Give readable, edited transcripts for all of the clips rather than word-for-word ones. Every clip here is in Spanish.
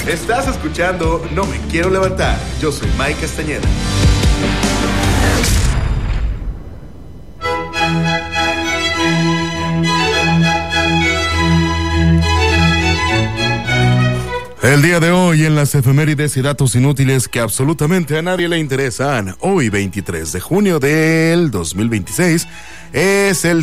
Estás escuchando No Me Quiero Levantar. Yo soy Mike Castañeda. El día de hoy en las efemérides y datos inútiles que absolutamente a nadie le interesan. Hoy 23 de junio del 2026 es el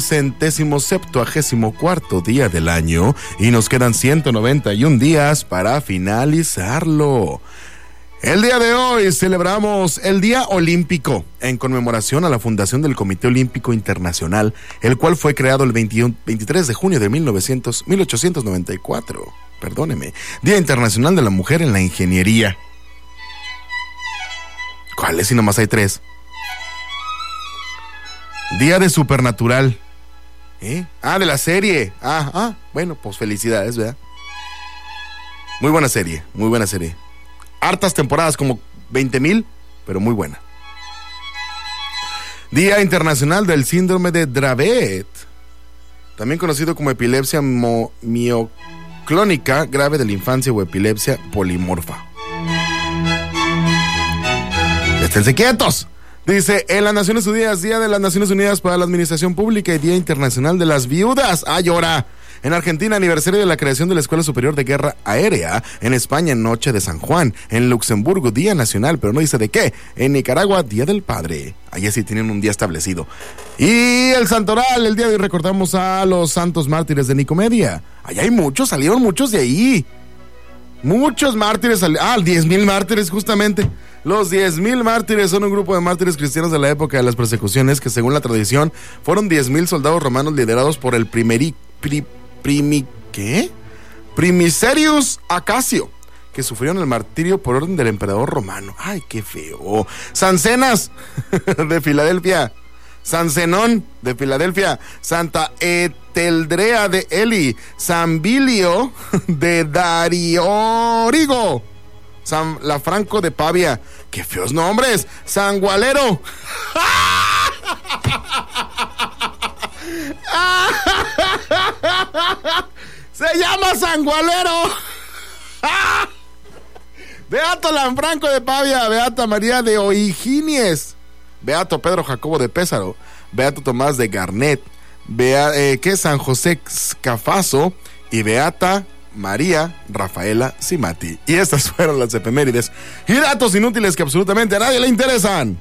174º día del año y nos quedan 191 días para finalizarlo. El día de hoy celebramos el Día Olímpico en conmemoración a la fundación del Comité Olímpico Internacional, el cual fue creado el 23 de junio de 1894. Día Internacional de la Mujer en la Ingeniería. ¿Cuáles? Si nomás hay 3. Día de Supernatural. De la serie. Bueno, pues felicidades, ¿verdad? Muy buena serie. Hartas temporadas, como 20,000, pero muy buena. Día Internacional del Síndrome de Dravet, también conocido como epilepsia mioclónica grave de la infancia o epilepsia polimorfa. ¡Esténse quietos! Dice, en las Naciones Unidas, Día de las Naciones Unidas para la Administración Pública y Día Internacional de las Viudas. ¡Llora! En Argentina, aniversario de la creación de la Escuela Superior de Guerra Aérea. En España, Noche de San Juan. En Luxemburgo, Día Nacional, pero no dice de qué. En Nicaragua, Día del Padre. Allá sí tienen un día establecido. Y el Santoral, el día de hoy recordamos a los santos mártires de Nicomedia. Allá hay muchos, salieron muchos de ahí. Muchos mártires, 10,000 mártires justamente. Los 10,000 mártires son un grupo de mártires cristianos de la época de las persecuciones que, según la tradición, fueron 10,000 soldados romanos liderados por el Primicerius Acacio, que sufrieron el martirio por orden del emperador romano. ¡Ay, qué feo! San Cenas de Filadelfia. San Zenón de Filadelfia. Santa Eteldrea de Eli. San Bilio de Dariorigo. San Lafranco de Pavia. ¡Qué feos nombres! San Gualero. Se llama San Gualero. Beato Lanfranco de Pavia. Beata María de Oiginies. Beato Pedro Jacobo de Pésaro. Beato Tomás de Garnet. San José Scafaso. Y Beata María Rafaela Simati. Y estas fueron las efemérides y datos inútiles que absolutamente a nadie le interesan.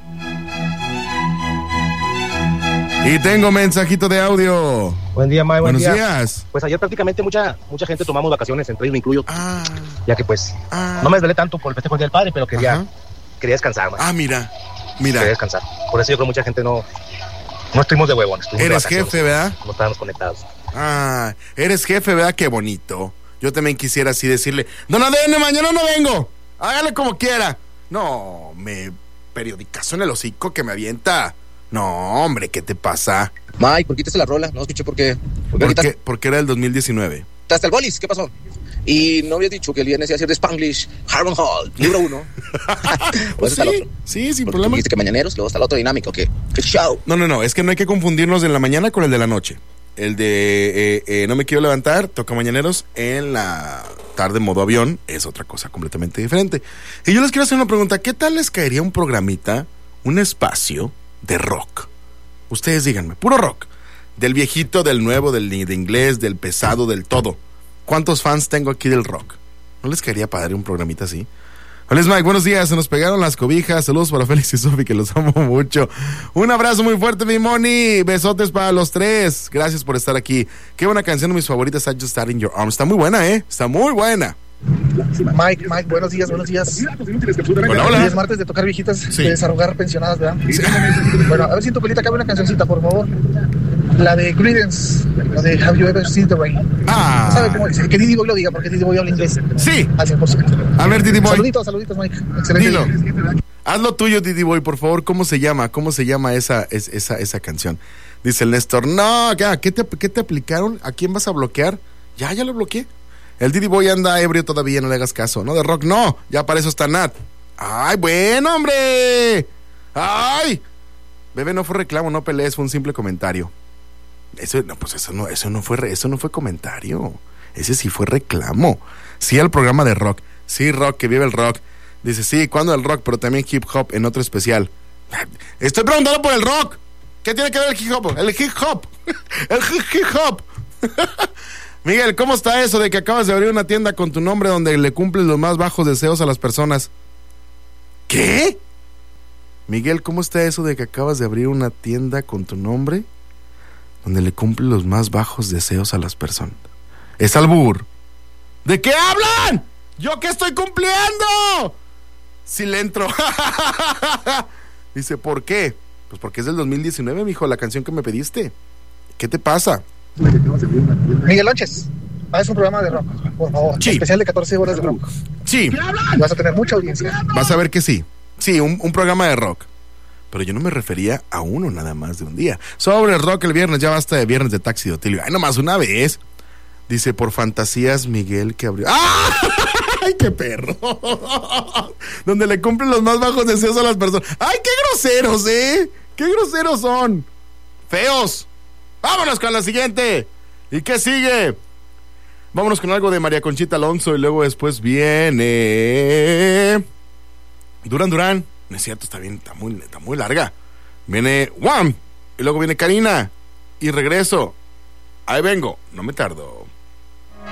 Y tengo mensajito de audio. Buen día, Mike. Buenos días. Pues ayer prácticamente mucha gente tomamos vacaciones, entre ellos me incluyo. Ya que pues no me desvelé tanto por el festejo del Día del Padre, pero quería descansar, Mike. Mira. Quería descansar. Por eso yo creo que mucha gente no estuvimos de huevones. Eres jefe, ¿verdad? No estábamos conectados. Eres jefe, ¿verdad? Qué bonito. Yo también quisiera así decirle, don Adene, mañana no vengo. Hágale como quiera. No, periodicazo en el hocico que me avienta. No, hombre, ¿qué te pasa? Mike, ¿por qué quitaste la rola? No escuché por qué. Porque era el 2019. Hasta el bolis, ¿qué pasó? Y no habías dicho que el viernes iba a ser de Spanglish, Harmon Hall, libro 1. Pues sí, sin problema. Dijiste que mañaneros, luego está el otro dinámico, ¿qué show? No, es que no hay que confundirnos en la mañana con el de la noche. El de No Me Quiero Levantar, toca mañaneros. En la tarde, modo avión, es otra cosa completamente diferente. Y yo les quiero hacer una pregunta. ¿Qué tal les caería un programita, un espacio de rock? Ustedes díganme, puro rock. Del viejito, del nuevo, de inglés, del pesado, del todo. ¿Cuántos fans tengo aquí del rock? ¿No les caería padre un programita así? Hola, Mike, buenos días. Se nos pegaron las cobijas. Saludos para Félix y Sofi, que los amo mucho. Un abrazo muy fuerte, mi Moni. Besotes para los 3. Gracias por estar aquí. Qué buena canción, de mis favoritas, I Just Started in Your Arms. Está muy buena, Está muy buena. Mike, buenos días. Hola. Hoy es martes de tocar viejitas, de desarrugar pensionadas, ¿verdad? Sí. Bueno, a ver si en tu pelita cabe una cancioncita, por favor. La de Creedence, la de Have You Ever Seen the Rain. ¿Sabe cómo dice? Que Didi Boy lo diga, porque Didi Boy habla inglés. Sí. Al 100%. A ver, Didi Boy. Saluditos, Mike. Excelente. Dilo. Haz lo tuyo, Didi Boy, por favor. ¿Cómo se llama esa canción? Dice el Néstor. No, ¿qué te aplicaron? ¿A quién vas a bloquear? Ya lo bloqueé. El Didi Boy anda ebrio todavía, no le hagas caso. No, de rock no, ya para eso está Nat. ¡Ay, bueno, hombre! ¡Ay! Bebé, no fue reclamo, no pelees, fue un simple comentario. Eso no fue comentario. Ese sí fue reclamo. Sí al programa de rock. Sí, rock, que vive el rock. Dice, sí, ¿cuándo el rock? Pero también hip hop en otro especial. Estoy preguntando por el rock. ¿Qué tiene que ver el hip hop? El hip hop. El hip hop. Miguel, ¿cómo está eso de que acabas de abrir una tienda con tu nombre donde le cumples los más bajos deseos a las personas? ¿Qué? Miguel, ¿cómo está eso de que acabas de abrir una tienda con tu nombre donde le cumples los más bajos deseos a las personas? Es albur. ¿De qué hablan? ¿Yo qué estoy cumpliendo? Sí le entro. Dice, ¿por qué? Pues porque es del 2019, mijo, la canción que me pediste. ¿Qué te pasa? Miguel Lonches, haz un programa de rock, por favor. Sí. Especial de 14 horas de rock. Sí. Vas a tener mucha audiencia. Vas a ver que sí. Sí, un programa de rock. Pero yo no me refería a uno nada más de un día. Sobre el rock el viernes, ya basta de viernes de Taxi de Otilio. Ay, nomás una vez. Dice, por fantasías, Miguel, que abrió... ¡Ah! ¡Ay, qué perro! Donde le cumplen los más bajos deseos a las personas. ¡Ay, qué groseros, eh! ¡Qué groseros son! ¡Feos! ¡Vámonos con la siguiente! ¿Y qué sigue? Vámonos con algo de María Conchita Alonso y luego después viene... Duran Duran. No es cierto, está bien, está muy larga. Viene Wham! Y luego viene Karina. Y regreso. Ahí vengo, no me tardo.